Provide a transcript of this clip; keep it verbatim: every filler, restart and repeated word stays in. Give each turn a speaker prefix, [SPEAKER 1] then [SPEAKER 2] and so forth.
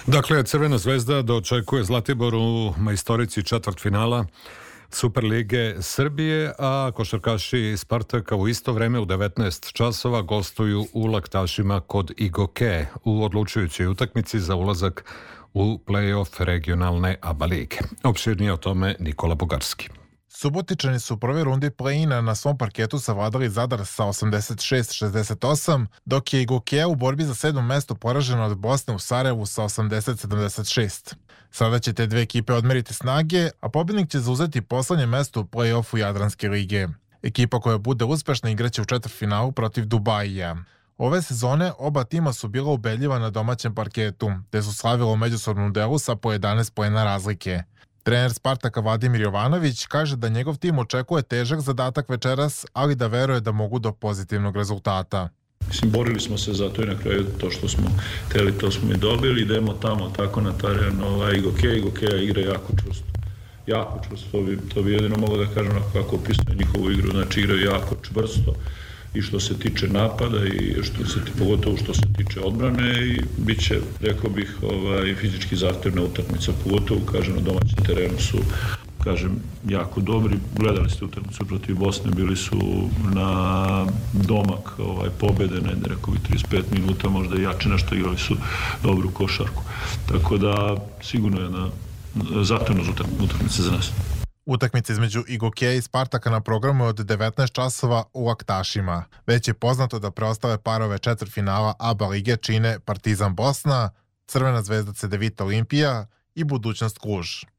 [SPEAKER 1] Dakle, Crvena zvezda dočekuje Zlatibor u majstorici četvrtfinala Superlige Srbije, a košarkaši Spartaka u isto vreme u devetnaest časova gostuju u Laktašima kod Igoke u odlučujućoj utakmici za ulazak u play-off regionalne ABA lige. Opširnije o tome Nikola Bugarski.
[SPEAKER 2] Subotičani su u prvoj rundi play-ina na svom parketu savladali Zadar sa osamdeset šest šezdeset osam, dok je Igokea u borbi za sedmo mesto poražena od Bosne u Sarajevu sa osamdeset sedamdeset šest. Sada će te dve ekipe odmeriti snage, a pobjednik će zauzeti poslednje mesto u play-offu Jadranske lige. Ekipa koja bude uspešna igraće u četvrtfinalu protiv Dubaija. Ove sezone oba tima su bila ubedljiva na domaćem parketu, te su slavila u međusobnom delu sa po jedanaest poena razlike. Trener Spartaka Vladimir Jovanović kaže da njegov tim očekuje težak zadatak večeras, ali da veruje da mogu do pozitivnog rezultata.
[SPEAKER 3] Mislim, borili smo se za to i na kraju to što smo teli, to smo i dobili. Idemo tamo tako na teren ovaj, Igokeja. Igokeja igra jako čvrsto. Jako čvrsto, to bi, to bi jedino mogo da kažem kako opisuje njihovu igru. Znači igraju jako čvrsto i što se tiče napada i što se, pogotovo što se tiče odbrane i bit će, rekao bih, ovaj, fizički zahtevna utakmica, pogotovo, kažem, na domaćem terenu su, kažem, jako dobri. Gledali ste utakmicu protiv Bosne, bili su na domak ovaj, pobede, ne, rekao bih, trideset pet minuta, možda jače nešto, igrali su dobru košarku. Tako da, sigurno je jedna zahtevna utakmica za nas.
[SPEAKER 2] Utakmica između Igokeja i Spartaka na programu je od devetnaest časova u Laktašima. Već je poznato da preostale parove četvrtfinala ABA lige čine Partizan Bosna, Crvena zvezda Cedevita Olimpija i Budućnost Kluž.